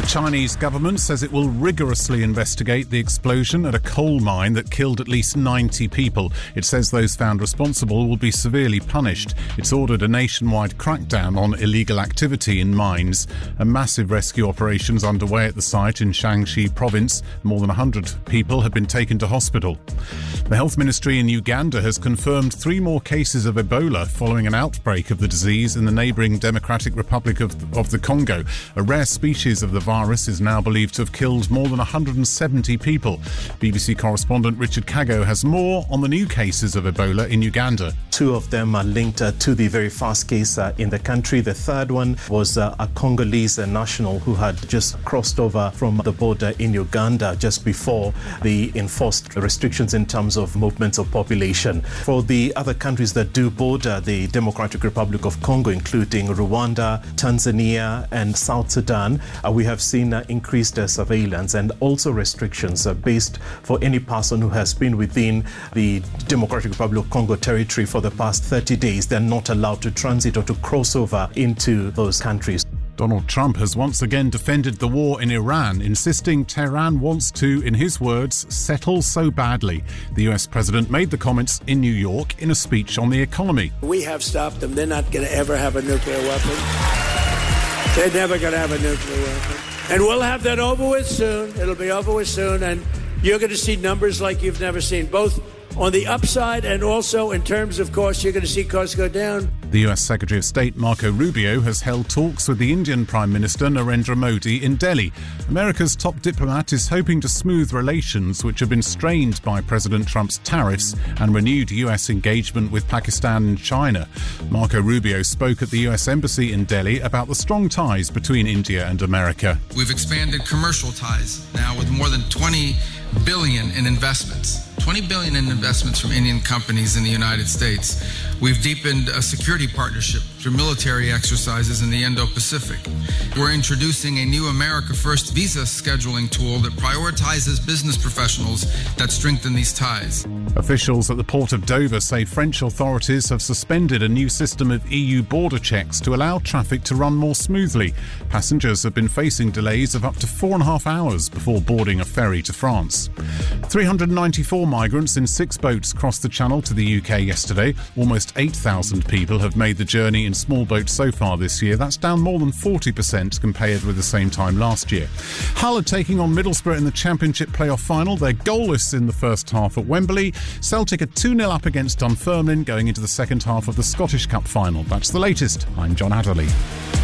Chinese government says it will rigorously investigate the explosion at a coal mine that killed at least 90 people. It says those found responsible will be severely punished. It's ordered a nationwide crackdown on illegal activity in mines. A massive rescue operation is underway at the site in Shaanxi province. More than 100 people have been taken to hospital. The health ministry in Uganda has confirmed 3 more cases of Ebola following an outbreak of the disease in the neighbouring Democratic Republic of the Congo. A rare species of the virus is now believed to have killed more than 170 people. BBC correspondent Richard Kago has more on the new cases of Ebola in Uganda. 2 of them are linked to the very first case in the country. The third one was a Congolese national who had just crossed over from the border in Uganda just before the enforced restrictions in terms of movements of population. For the other countries that do border the Democratic Republic of Congo, including Rwanda, Tanzania and South Sudan, we have seen increased surveillance and also restrictions based for any person who has been within the Democratic Republic of Congo territory for the past 30 days. They're not allowed to transit or to cross over into those countries. Donald Trump has once again defended the war in Iran, insisting Tehran wants to, in his words, settle so badly. The US president made the comments in New York in a speech on the economy. We have stopped them. They're not going to ever have a nuclear weapon. They're never going to have a nuclear weapon. And we'll have that over with soon. It'll be over with soon. And you're going to see numbers like you've never seen, both on the upside and also in terms of costs. You're going to see costs go down. The US Secretary of State Marco Rubio has held talks with the Indian Prime Minister Narendra Modi in Delhi. America's top diplomat is hoping to smooth relations which have been strained by President Trump's tariffs and renewed US engagement with Pakistan and China. Marco Rubio spoke at the US Embassy in Delhi about the strong ties between India and America. We've expanded commercial ties now with more than $20 billion in investments. $20 billion in investments from Indian companies in the United States. We've deepened a security partnership through military exercises in the Indo-Pacific. We're introducing a new America First visa scheduling tool that prioritizes business professionals that strengthen these ties. Officials at the port of Dover say French authorities have suspended a new system of EU border checks to allow traffic to run more smoothly. Passengers have been facing delays of up to 4.5 hours before boarding a ferry to France. 394 migrants in 6 boats crossed the Channel to the UK yesterday. Almost 8,000 people have made the journey in small boats so far this year. That's down more than 40% compared with the same time last year. Hull are taking on Middlesbrough in the Championship playoff final. They're goalless in the first half at Wembley. Celtic are 2-0 up against Dunfermline going into the second half of the Scottish Cup final. That's the latest. I'm John Adderley.